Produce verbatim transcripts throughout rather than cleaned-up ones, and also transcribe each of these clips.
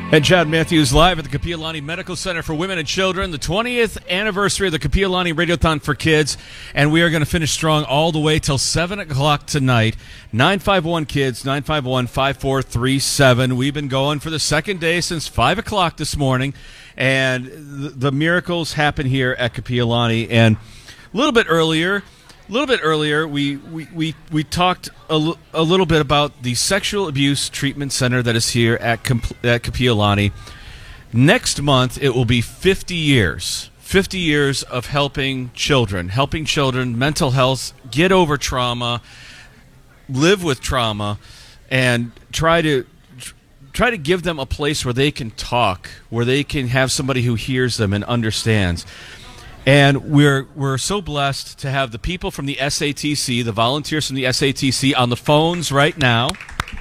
And Chad Matthews live at the Kapi'olani Medical Center for Women and Children, the twentieth anniversary of the Kapi'olani Radiothon for Kids, and we are going to finish strong all the way till seven o'clock tonight. nine five one KIDS, nine five one, five four three seven. We've been going for the second day since five o'clock this morning, and the, the miracles happen here at Kapi'olani. And a little bit earlier... A little bit earlier, we, we, we, we talked a, l- a little bit about the Sexual Abuse Treatment Center that is here at, Comp- at Kapi'olani. Next month, it will be fifty years. fifty years of helping children, helping children, mental health, get over trauma, live with trauma, and try to try to give them a place where they can talk, where they can have somebody who hears them and understands. And we're we're so blessed to have the people from the S A T C, the volunteers from the S A T C, on the phones right now.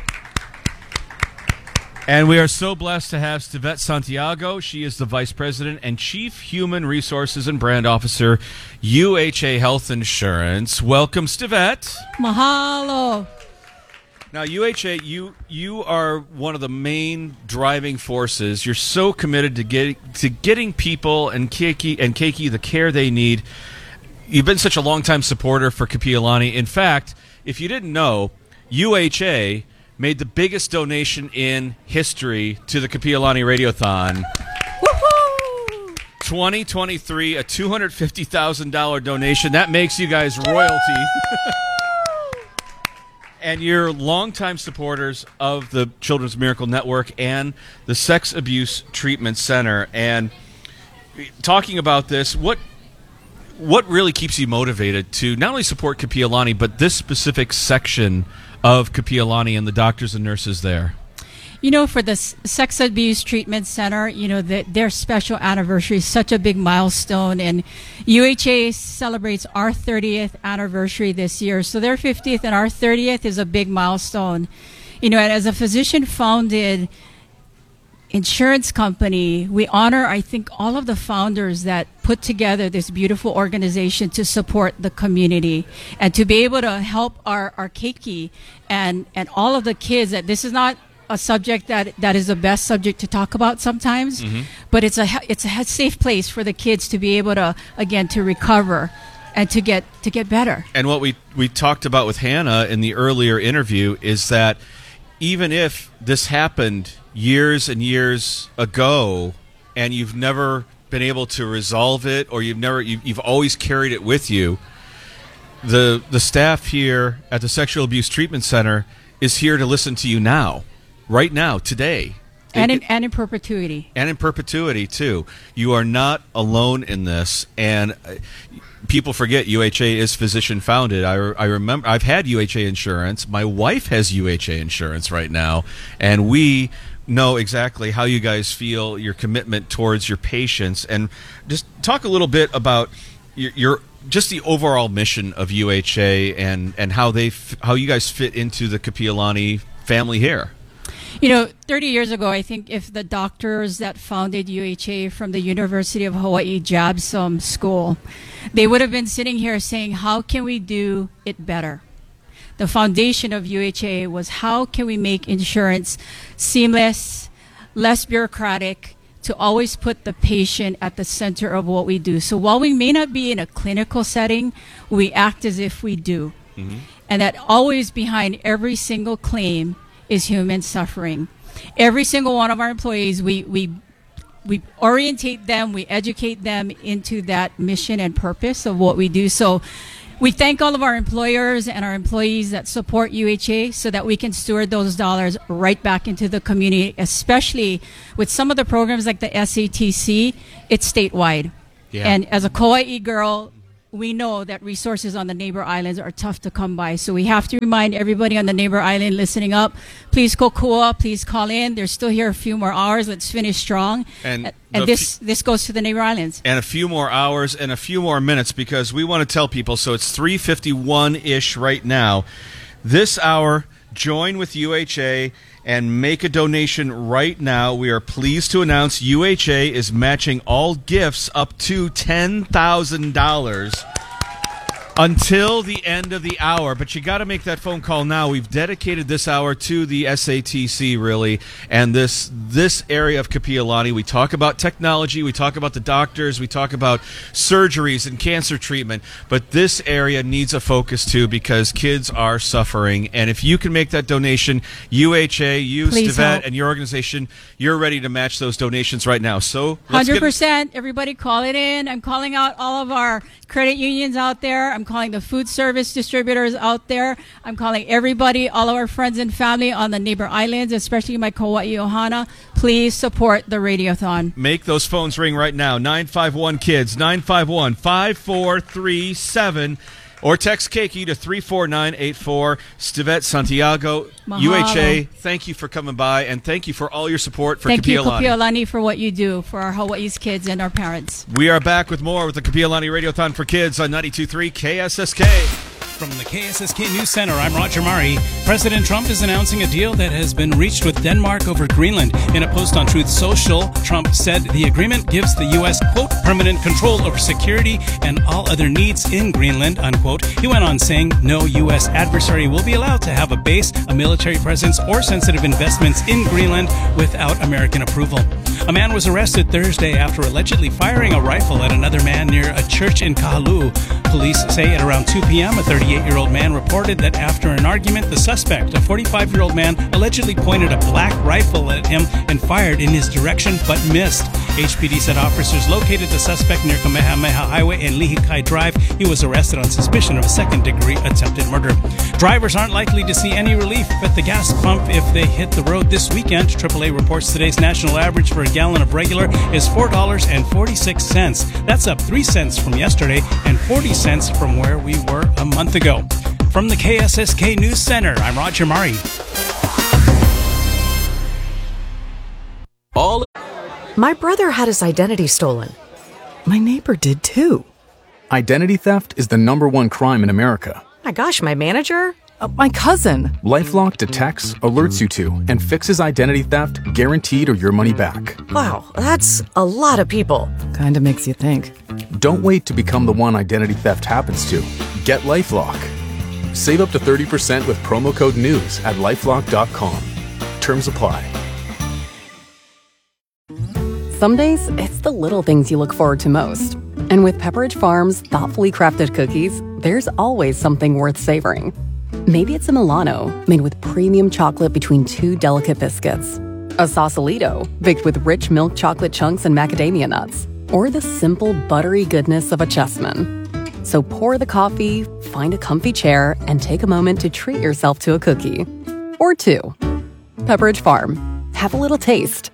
And we are so blessed to have Stivette Santiago. She is the Vice President and Chief Human Resources and Brand Officer, U H A Health Insurance. Welcome, Stivette. Mahalo. Now, U H A, you you are one of the main driving forces. You're so committed to get, to getting people and Keiki and Keiki the care they need. You've been such a long-time supporter for Kapi'olani. In fact, if you didn't know, U H A made the biggest donation in history to the Kapi'olani Radiothon. Woohoo! twenty twenty-three, a two hundred fifty thousand dollars donation. That makes you guys royalty. And you're longtime supporters of the Children's Miracle Network and the Sex Abuse Treatment Center. And talking about this, what what really keeps you motivated to not only support Kapi'olani, but this specific section of Kapi'olani and the doctors and nurses there? You know, for the Sex Abuse Treatment Center, you know, the, their special anniversary is such a big milestone, and U H A celebrates our thirtieth anniversary this year. So their fiftieth and our thirtieth is a big milestone. You know, and as a physician-founded insurance company, we honor, I think, all of the founders that put together this beautiful organization to support the community and to be able to help our, our Keiki and, and all of the kids. That this is not a subject that that is the best subject to talk about sometimes, mm-hmm. but it's a it's a safe place for the kids to be able to, again, to recover and to get to get better. And what we we talked about with Hannah in the earlier interview is that even if this happened years and years ago and you've never been able to resolve it, or you've never you, you've always carried it with you, the the staff here at the Sexual Abuse Treatment Center is here to listen to you now. Right now, today. And in, and in perpetuity. And in perpetuity, too. You are not alone in this. And people forget U H A is physician-founded. I, I remember I've had U H A insurance. My wife has U H A insurance right now. And we know exactly how you guys feel, your commitment towards your patients. And just talk a little bit about your, your just the overall mission of U H A and, and how they how you guys fit into the Kapi'olani family here. You know, thirty years ago, I think if the doctors that founded U H A from the University of Hawaii Jabsum School, they would have been sitting here saying, how can we do it better? The foundation of U H A was, how can we make insurance seamless, less bureaucratic, to always put the patient at the center of what we do. So while we may not be in a clinical setting, we act as if we do. Mm-hmm. And that always behind every single claim is human suffering. Every single one of our employees, we we we orientate them, we educate them into that mission and purpose of what we do. So we thank all of our employers and our employees that support U H A so that we can steward those dollars right back into the community, especially with some of the programs like the S A T C. It's statewide. Yeah. And as a Kauai girl, we know that resources on the neighbor islands are tough to come by. So we have to remind everybody on the neighbor island listening up, please kokua, please call in. They're still here a few more hours. Let's finish strong. And, and this, this goes to the neighbor islands. And a few more hours and a few more minutes, because we want to tell people, so it's three fifty-one-ish right now. This hour, join with U H A and make a donation right now. We are pleased to announce U H A is matching all gifts up to ten thousand dollars. until the end of the hour. But you got to make that phone call now. We've dedicated this hour to the S A T C, really, and this this area of Kapi'olani. We talk about technology, we talk about the doctors, we talk about surgeries and cancer treatment, but this area needs a focus too because kids are suffering. And if you can make that donation, U H A, you, Stivet, and your organization, you're ready to match those donations right now. So one hundred percent. Everybody call it in. I'm calling out all of our credit unions out there. I'm calling the food service distributors out there. I'm calling everybody, all of our friends and family on the neighbor islands, especially my Kauai Ohana. Please support the Radiothon. Make those phones ring right now. nine five one KIDS, nine five one, five four three seven. Or text Keiki to three four nine eight four. Stivet, Santiago, Mahalo. U H A, thank you for coming by, and thank you for all your support for Thank Kapi'olani. you, Kapi'olani, for what you do for our Hawaii's kids and our parents. We are back with more with the Kapi'olani Radiothon for Kids on ninety-two point three K S S K. From the K S S K News Center, I'm Roger Murray. President Trump is announcing a deal that has been reached with Denmark over Greenland. In a post on Truth Social, Trump said the agreement gives the U S, quote, permanent control over security and all other needs in Greenland, unquote. He went on saying no U S adversary will be allowed to have a base, a military presence, or sensitive investments in Greenland without American approval. A man was arrested Thursday after allegedly firing a rifle at another man near a church in Kahaluu. Police say at around two p.m., a thirty-eight-year-old man reported that after an argument, the suspect, a forty-five-year-old man, allegedly pointed a black rifle at him and fired in his direction but missed. H P D said officers located the suspect near Kamehameha Highway and Lihikai Drive. He was arrested on suspicion of a second-degree attempted murder. Drivers aren't likely to see any relief at the gas pump if they hit the road this weekend. triple A reports today's national average for a gallon of regular is four dollars and forty-six cents. That's up three cents from yesterday and forty cents from where we were a month ago. From the K S S K News Center, I'm Roger Murray. All My brother had his identity stolen. My neighbor did too. Identity theft is the number one crime in America. My gosh, my manager? Uh, my cousin. LifeLock detects, alerts you to, and fixes identity theft guaranteed or your money back. Wow, that's a lot of people. Kinda makes you think. Don't wait to become the one identity theft happens to. Get LifeLock. Save up to thirty percent with promo code NEWS at lifelock dot com. Terms apply. Some days, it's the little things you look forward to most. And with Pepperidge Farm's thoughtfully crafted cookies, there's always something worth savoring. Maybe it's a Milano, made with premium chocolate between two delicate biscuits. A Sausalito, baked with rich milk chocolate chunks and macadamia nuts. Or the simple, buttery goodness of a Chessman. So pour the coffee, find a comfy chair, and take a moment to treat yourself to a cookie. Or two. Pepperidge Farm. Have a little taste.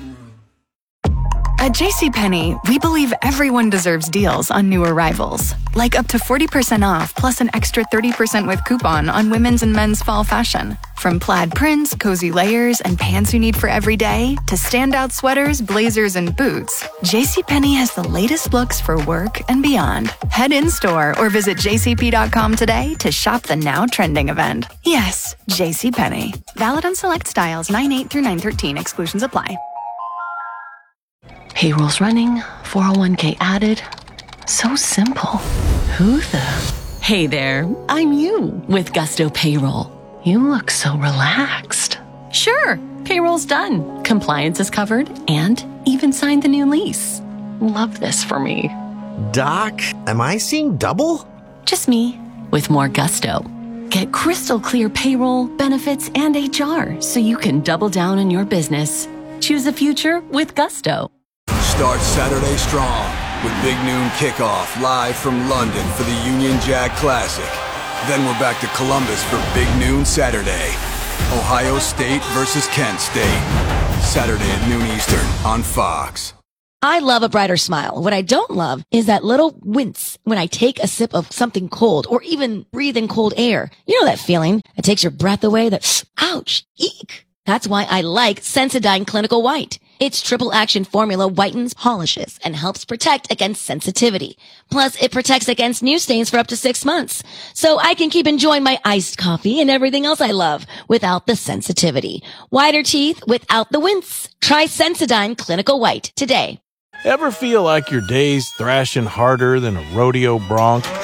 At JCPenney, we believe everyone deserves deals on new arrivals. Like up to forty percent off plus an extra thirty percent with coupon on women's and men's fall fashion. From plaid prints, cozy layers, and pants you need for every day, to standout sweaters, blazers, and boots, JCPenney has the latest looks for work and beyond. Head in-store or visit j c p dot com today to shop the now trending event. Yes, JCPenney. Valid on select styles nine eight through nine thirteen. Exclusions apply. Payroll's running, four oh one k added. So simple. Who the? Hey there, I'm you with Gusto Payroll. You look so relaxed. Sure, payroll's done. Compliance is covered and even signed the new lease. Love this for me. Doc, am I seeing double? Just me with more gusto. Get crystal clear payroll, benefits, and H R so you can double down on your business. Choose a future with Gusto. Start Saturday strong with Big Noon Kickoff live from London for the Union Jack Classic. Then we're back to Columbus for Big Noon Saturday. Ohio State versus Kent State. Saturday at noon Eastern on Fox. I love a brighter smile. What I don't love is that little wince when I take a sip of something cold or even breathe in cold air. You know that feeling that takes your breath away, that ouch, eek. That's why I like Sensodyne Clinical White. Its triple action formula whitens, polishes, and helps protect against sensitivity. Plus, it protects against new stains for up to six months. So I can keep enjoying my iced coffee and everything else I love without the sensitivity. Whiter teeth without the wince. Try Sensodyne Clinical White today. Ever feel like your day's thrashing harder than a rodeo bronc?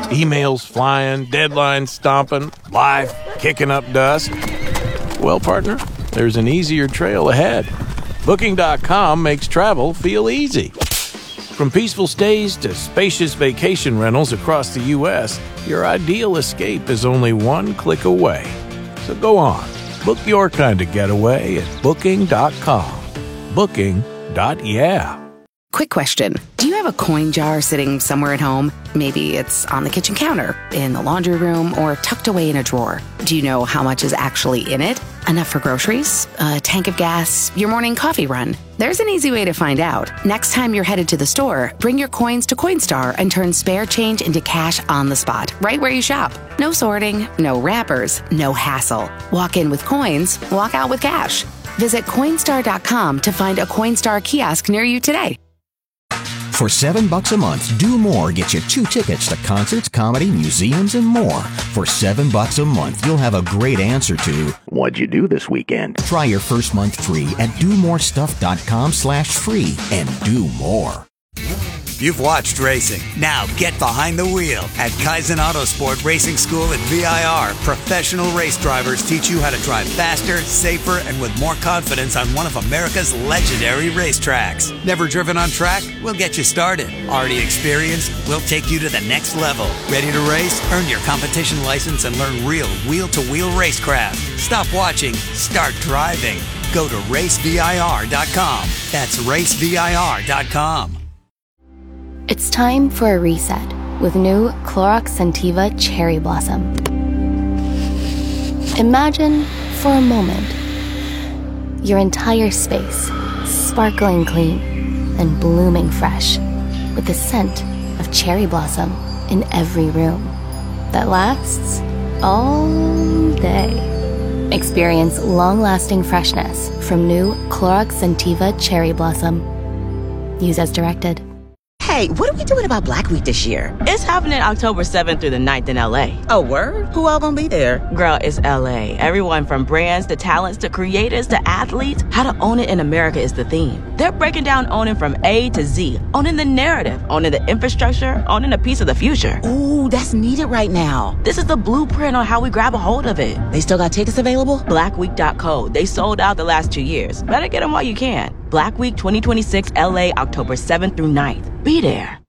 Emails flying, deadlines stomping, life kicking up dust. Well, partner, there's an easier trail ahead. Booking dot com makes travel feel easy. From peaceful stays to spacious vacation rentals across the U S, your ideal escape is only one click away. So go on, book your kind of getaway at Booking dot com. Booking. Yeah. Quick question. Do you have a coin jar sitting somewhere at home? Maybe it's on the kitchen counter, in the laundry room, or tucked away in a drawer. Do you know how much is actually in it? Enough for groceries? A tank of gas? Your morning coffee run? There's an easy way to find out. Next time you're headed to the store, bring your coins to Coinstar and turn spare change into cash on the spot, right where you shop. No sorting, no wrappers, no hassle. Walk in with coins, walk out with cash. Visit Coinstar dot com to find a Coinstar kiosk near you today. For seven bucks a month, Do More gets you two tickets to concerts, comedy, museums, and more. For seven bucks a month, you'll have a great answer to what'd you do this weekend? Try your first month free at do more stuff dot com slash free and do more. You've watched racing. Now get behind the wheel. At Kaizen Autosport Racing School at V I R, professional race drivers teach you how to drive faster, safer, and with more confidence on one of America's legendary racetracks. Never driven on track? We'll get you started. Already experienced? We'll take you to the next level. Ready to race? Earn your competition license and learn real wheel-to-wheel racecraft. Stop watching. Start driving. Go to race V I R dot com. That's race V I R dot com. It's time for a reset with new Clorox Scentiva Cherry Blossom. Imagine, for a moment, your entire space sparkling clean and blooming fresh with the scent of cherry blossom in every room that lasts all day. Experience long-lasting freshness from new Clorox Scentiva Cherry Blossom. Use as directed. Hey, what are we doing about Black Week this year? It's happening October seventh through the ninth in L A. Oh, word? Who all gonna be there? Girl, it's L A. Everyone from brands to talents to creators to athletes. How to own it in America is the theme. They're breaking down owning from A to Z. Owning the narrative, owning the infrastructure, owning a piece of the future. Ooh, that's needed right now. This is the blueprint on how we grab a hold of it. They still got tickets available? black week dot co. They sold out the last two years. Better get them while you can. Black Week twenty twenty-six L A, October seventh through ninth. Be there.